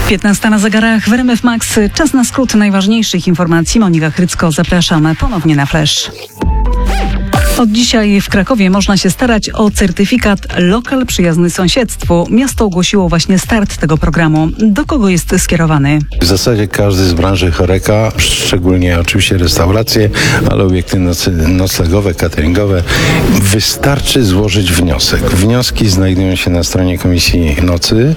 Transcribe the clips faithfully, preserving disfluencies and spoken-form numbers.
piętnasta na zegarach w R M F Max. Czas na skrót najważniejszych informacji. Monika Chrycko, zapraszamy ponownie na Flash. Od dzisiaj w Krakowie można się starać o certyfikat Lokal Przyjazny Sąsiedztwu. Miasto ogłosiło właśnie start tego programu. Do kogo jest skierowany? W zasadzie każdy z branży Horeca, szczególnie oczywiście restauracje, ale obiekty nocy, noclegowe, cateringowe. Wystarczy złożyć wniosek. Wnioski znajdują się na stronie Komisji Nocy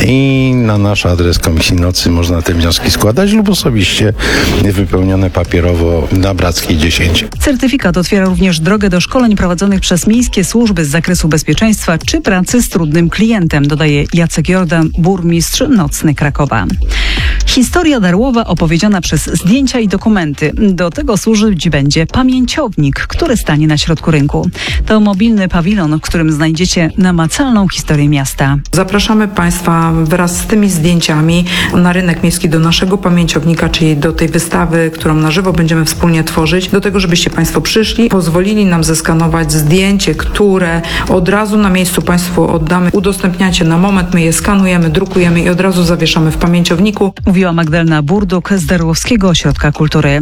i na nasz adres Komisji Nocy można te wnioski składać lub osobiście wypełnione papierowo na Brackiej dziesięć. Certyfikat otwiera również drogę do szkoleń prowadzonych przez miejskie służby z zakresu bezpieczeństwa czy pracy z trudnym klientem, dodaje Jacek Jordan, burmistrz nocny Krakowa. Historia Darłowa opowiedziana przez zdjęcia i dokumenty. Do tego służyć będzie pamięciownik, który stanie na środku rynku. To mobilny pawilon, w którym znajdziecie namacalną historię miasta. Zapraszamy Państwa wraz z tymi zdjęciami na rynek miejski do naszego pamięciownika, czyli do tej wystawy, którą na żywo będziemy wspólnie tworzyć, do tego, żebyście Państwo przyszli, pozwolili nam zeskanować zdjęcie, które od razu na miejscu Państwu oddamy. Udostępniacie na moment, my je skanujemy, drukujemy i od razu zawieszamy w pamięciowniku. Mówiła Magdalena Burduk z Darłowskiego Ośrodka Kultury.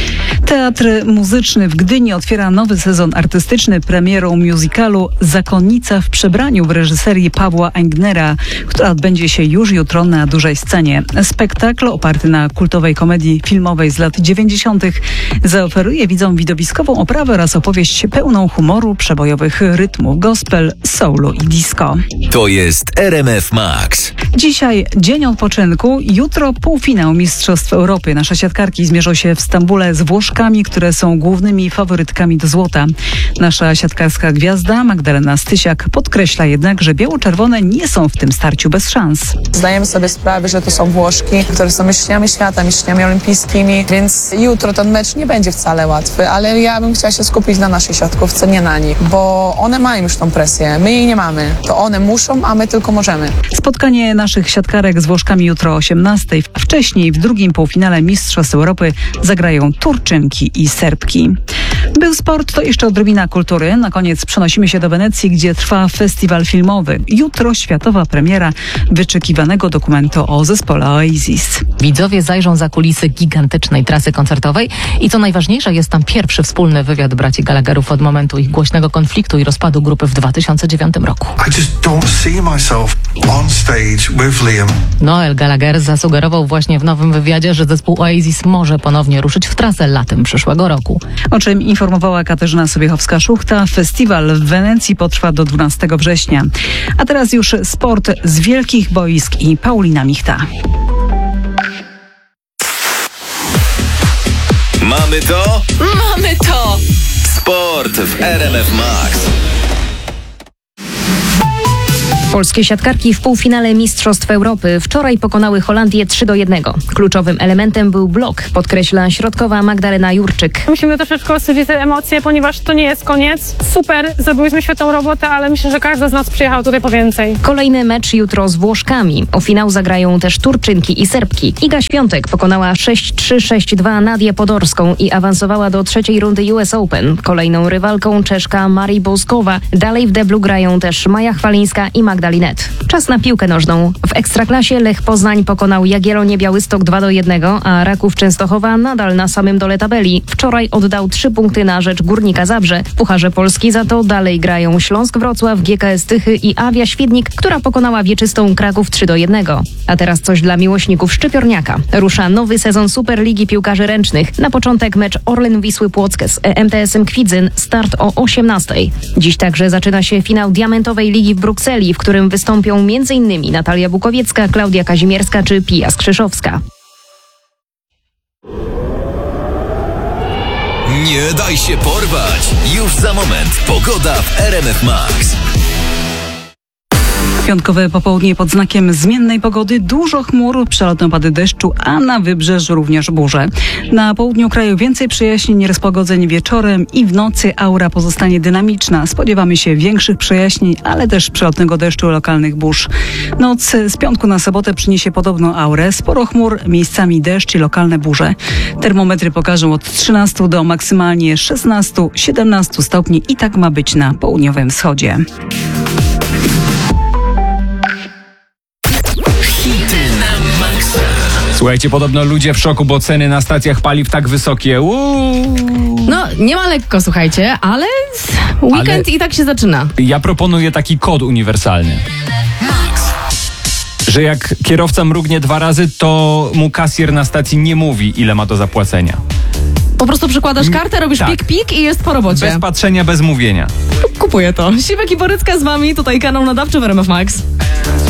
Teatr Muzyczny w Gdyni otwiera nowy sezon artystyczny premierą musicalu Zakonnica w przebraniu w reżyserii Pawła Engnera, która odbędzie się już jutro na dużej scenie. Spektakl oparty na kultowej komedii filmowej z lat dziewięćdziesiątych zaoferuje widzom widowiskową oprawę oraz opowieść pełną humoru, przebojowych rytmów gospel, soulu i disco. To jest R M F Max. Dzisiaj dzień odpoczynku, jutro półfinał Mistrzostw Europy. Nasze siatkarki zmierzą się w Stambule z Włoszkami, które są głównymi faworytkami do złota. Nasza siatkarska gwiazda Magdalena Stysiak podkreśla jednak, że biało-czerwone nie są w tym starciu bez szans. Zdajemy sobie sprawę, że to są Włoszki, które są mistrzyniami świata, mistrzyniami olimpijskimi, więc jutro ten mecz nie będzie wcale łatwy, ale ja bym chciała się skupić na naszej siatkówce, nie na nich, bo one mają już tą presję, my jej nie mamy. To one muszą, a my tylko możemy. Spotkanie naszych siatkarek z Włoszkami jutro o osiemnastej. Wcześniej w drugim półfinale Mistrzostw Europy zagrają Turczynki i Serbki. Był sport, to jeszcze odrobina kultury. Na koniec przenosimy się do Wenecji, gdzie trwa festiwal filmowy. Jutro światowa premiera wyczekiwanego dokumentu o zespole Oasis. Widzowie zajrzą za kulisy gigantycznej trasy koncertowej i co najważniejsze, jest tam pierwszy wspólny wywiad braci Gallagherów od momentu ich głośnego konfliktu i rozpadu grupy w dwa tysiące dziewiątym roku. I just don't see myself on stage with Liam. Noel Gallagher zasugerował właśnie w nowym wywiadzie, że zespół Oasis może ponownie ruszyć w trasę latem przyszłego roku. O czym informowała Katarzyna Sobiechowska-Szuchta. Festiwal w Wenecji potrwa do dwunastego września. A teraz już sport z wielkich boisk i Paulina Michta. Mamy to? Mamy to! Sport w R M F Max. Polskie siatkarki w półfinale Mistrzostw Europy wczoraj pokonały Holandię trzy do jednego. Kluczowym elementem był blok, podkreśla środkowa Magdalena Jurczyk. Musimy troszeczkę osywić te emocje, ponieważ to nie jest koniec. Super, zrobiłyśmy świetną robotę, ale myślę, że każda z nas przyjechała tutaj po więcej. Kolejny mecz jutro z Włoszkami. O finał zagrają też Turczynki i Serbki. Iga Świątek pokonała sześć trzy sześć dwa Nadię Podorską i awansowała do trzeciej rundy U S Open. Kolejną rywalką Czeszka Marii Boskowa. Dalej w deblu grają też Maja Chwalińska i Magdalena Linet. Czas na piłkę nożną. W Ekstraklasie Lech Poznań pokonał Jagiellonię Białystok dwa do jednego, a Raków Częstochowa nadal na samym dole tabeli. Wczoraj oddał trzy punkty na rzecz Górnika Zabrze. W Pucharze Polski za to dalej grają Śląsk Wrocław, G K S Tychy i Awia Świdnik, która pokonała Wieczystą Kraków trzy do jednego. A teraz coś dla miłośników Szczypiorniaka. Rusza nowy sezon Superligi Piłkarzy Ręcznych. Na początek mecz Orlen Wisły Płock z E M T S-em Kwidzyn. Start o osiemnastej. Dziś także zaczyna się finał Diamentowej Ligi w Brukseli, w którym wystąpią m.in. Natalia Bukowiecka, Klaudia Kazimierska czy Pija Skrzyszowska. Nie daj się porwać! Już za moment pogoda w R M F Max. Piątkowe popołudnie pod znakiem zmiennej pogody, dużo chmur, przelotne opady deszczu, a na wybrzeżu również burze. Na południu kraju więcej przejaśnień, rozpogodzeń wieczorem i w nocy aura pozostanie dynamiczna. Spodziewamy się większych przejaśnień, ale też przelotnego deszczu, lokalnych burz. Noc z piątku na sobotę przyniesie podobną aurę, sporo chmur, miejscami deszcz i lokalne burze. Termometry pokażą od trzynastu do maksymalnie szesnastu siedemnastu stopni i tak ma być na południowym wschodzie. Hity na maksa. Słuchajcie, podobno ludzie w szoku, bo ceny na stacjach paliw tak wysokie. Uuu. No, nie ma lekko, słuchajcie, ale weekend Ale- i tak się zaczyna. Ja proponuję taki kod uniwersalny. Że jak kierowca mrugnie dwa razy, to mu kasjer na stacji nie mówi, ile ma do zapłacenia. Po prostu przykładasz kartę, robisz tak. pik, pik i jest po robocie. Bez patrzenia, bez mówienia. Kupuję to. Siwek i Borycka z wami, tutaj kanał nadawczy w R M F Max.